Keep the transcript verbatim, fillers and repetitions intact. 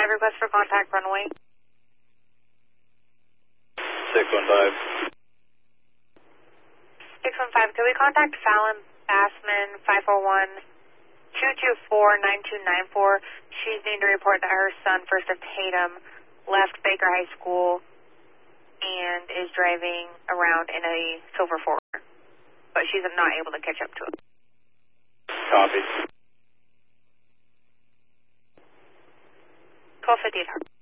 five, request for contact runway. six one five. six one five, could we contact Fallon Bassman, five four one, two two four, nine two nine four? She's needing to report that her son, First of Tatum, left Baker High School and is driving around in a silver four, but she's not able to catch up to him. Copy. twelve fifty.